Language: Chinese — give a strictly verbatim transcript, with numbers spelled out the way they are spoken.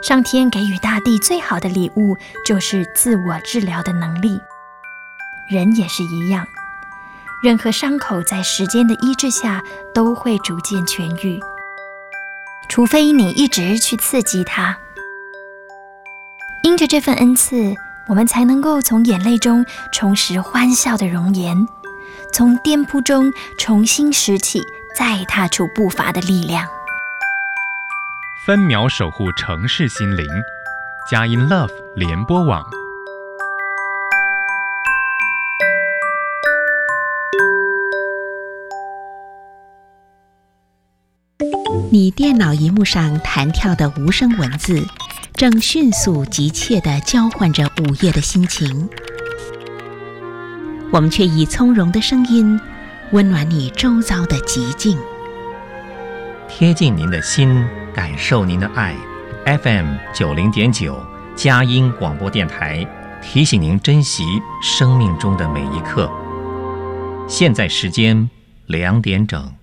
上天给予大地最好的礼物，就是自我治疗的能力。人也是一样，任何伤口在时间的医治下都会逐渐痊愈，除非你一直去刺激它。因着这份恩赐，我们才能够从眼泪中重拾欢笑的容颜，从颠扑中重新拾起再踏出步伐的力量。 分秒守护城市心灵，佳音 Love 联播网。 你电脑萤幕上弹跳的无声文字，正迅速急切地交换着午夜的心情。我们却以从容的声音，温暖你周遭的寂静， 贴近您的心，感受您的爱。F M 九零点九佳音广播电台提醒您珍惜生命中的每一刻。现在时间两点整。